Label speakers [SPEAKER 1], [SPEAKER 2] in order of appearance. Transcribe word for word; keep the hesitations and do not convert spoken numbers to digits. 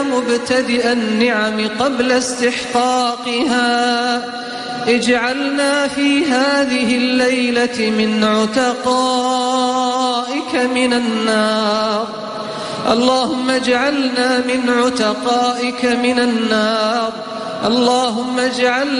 [SPEAKER 1] مبتدئ النعم قبل استحقاقها اجعلنا في هذه الليلة من عتقائك من النار. اللهم اجعلنا من عتقائك من النار. اللهم اجعلنا